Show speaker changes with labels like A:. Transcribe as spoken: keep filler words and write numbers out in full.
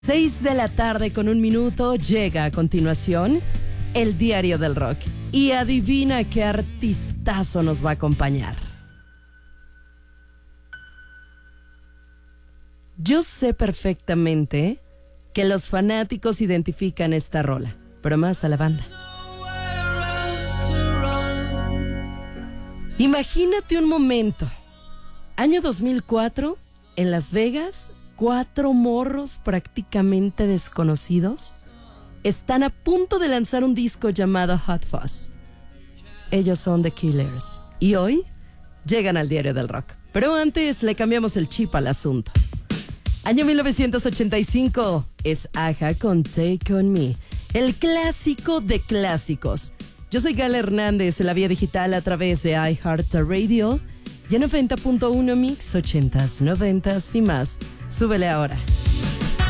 A: Seis de la tarde con un minuto llega a continuación el Diario del Rock. Y adivina qué artistazo nos va a acompañar. Yo sé perfectamente que los fanáticos identifican esta rola, pero más a la banda. Imagínate un momento. Año dos mil cuatro, en Las Vegas, cuatro morros prácticamente desconocidos están a punto de lanzar un disco llamado Hot Fuzz. Ellos son The Killers y hoy llegan al Diario del Rock. Pero antes le cambiamos el chip al asunto. Año mil novecientos ochenta y cinco es Aja con Take On Me, el clásico de clásicos. Yo soy Gala Hernández en la vía digital a través de iHeartRadio y en noventa punto uno Mix, ochentas, noventas y más. Súbele ahora.